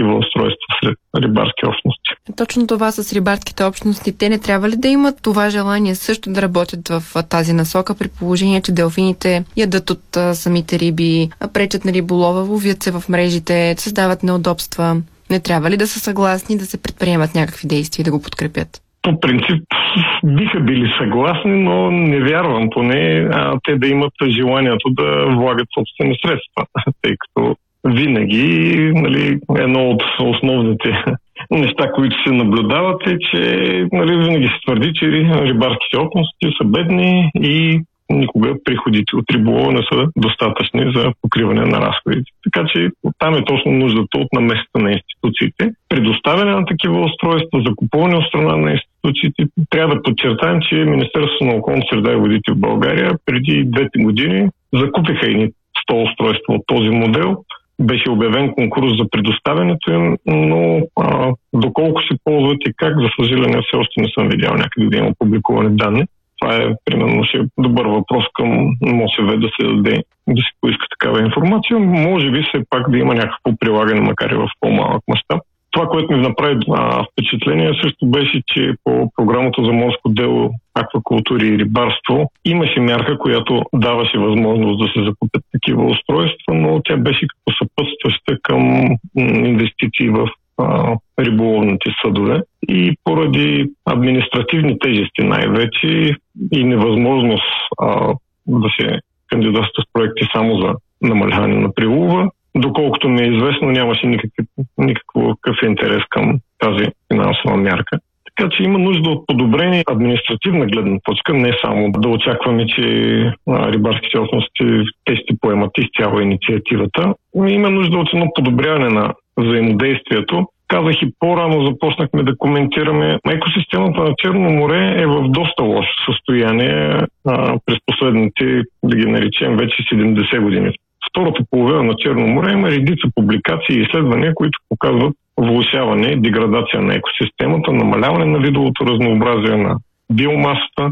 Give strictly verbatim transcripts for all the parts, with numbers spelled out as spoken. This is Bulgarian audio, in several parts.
такива устройства сред рибарски общности. Точно това с рибарските общности. Те не трябва ли да имат това желание също да работят в тази насока, при положение, че делфините ядат от а, самите риби, пречат на риболова, ловят се в мрежите, създават неудобства? Не трябва ли да са съгласни да се предприемат някакви действия и да го подкрепят? По принцип биха били съгласни, но не вярвам поне а, те да имат желанието да влагат собствени средства, тъй като винаги, нали, едно от основните неща, които се наблюдават е, че нали, винаги се твърди, че рибарските общности са бедни и никога приходите от риболова не са достатъчни за покриване на разходите. Така че там е точно нуждата от намесата на институциите. Предоставяне на такива устройства, закупуване от страна на институциите. Трябва да подчертаем, че Министерството на околната среда и водите в България преди двете години закупиха и сто устройства от този модел. Беше обявен конкурс за предоставянето им, но а, доколко се ползват и как, за съжаление, все още не съм видял някъде да има публикувани данни. Това е, примерно, ще е добър въпрос към МОСВ да се даде, да се поиска такава информация. Може би все пак да има някакво прилагане, макар и в по-малък мащаб. Това, което ми направи а, впечатление, също беше, че по програмата за морско дело, аквакултури и рибарство имаше мярка, която даваше възможност да се закупят такива устройства, но тя беше като съпътстваща към инвестиции в а, риболовните съдове и поради административни тежести най-вече и невъзможност а, да се кандидатства с проекти само за намаляване на прилова, доколкото ми е известно, нямаше никакъв, никакъв интерес към тази финансова мярка. Така че има нужда от подобрение административна гледна точка, не само да очакваме, че а, рибарските общности те ще поемат изцяло инициативата. Има нужда от едно подобряване на взаимодействието. Казах и по-рано започнахме да коментираме. Екосистемата на Черно море е в доста лошо състояние а, през последните, да ги наречем, вече седемдесет години. Втората половина на Черно море има редица публикации и изследвания, които показват влошаване, деградация на екосистемата, намаляване на видовото разнообразие на биомасата,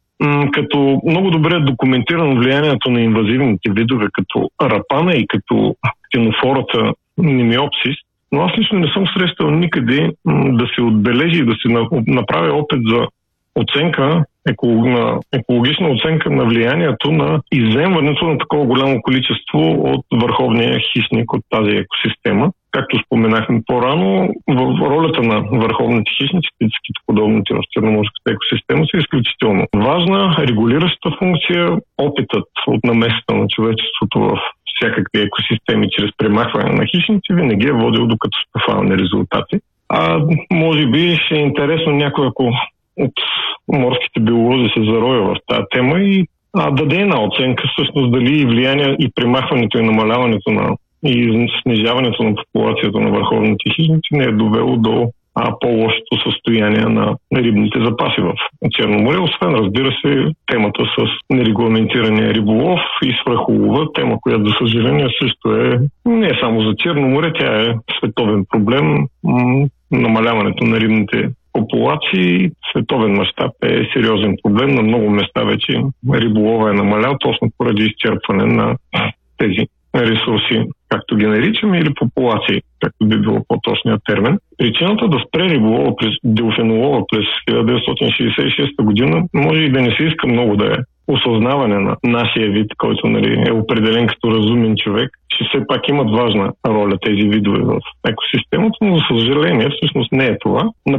м- като много добре е документирано влиянието на инвазивните видове, като рапана и като ктенофората немиопсис. Но аз лично не съм срещал никъде м- да се отбележи и да се на- направи опит за оценка, еколог, екологична оценка на влиянието на изземването на такова голямо количество от върховния хищник от тази екосистема. Както споменахме по-рано, в ролята на върховните хищници, подобните в черноморската екосистема, са изключително важна, регулираща функция. Опитът от намесата на човечеството в всякакви екосистеми чрез премахване на хищници винаги е водил до катастрофални резултати. А може би ще е интересно някой, ако от морските биолози се зароя в тази тема и а, даде една оценка всъщност дали влияние и премахването и намаляването на и снижаването на популацията на върховните хищници не е довело до а, по-лошото състояние на рибните запаси в Черно море. Освен, разбира се, темата с нерегламентирания риболов и свръхулова, тема, която за съжаление също е не е само за Черно море, тя е световен проблем. М- намаляването на рибните популации, световен мащаб е сериозен проблем. На много места вече риболова е намалял точно поради изчерпване на тези ресурси, както ги наричаме, или популации, както би било по-точният термин. Причината да спре риболова през делфинолова през хиляда деветстотин шейсет и шеста година може и да не се иска много да е осъзнаване на нашия вид, който нали, е определен като разумен човек, че все пак имат важна роля тези видове в екосистемата, но за съжаление всъщност не е това. На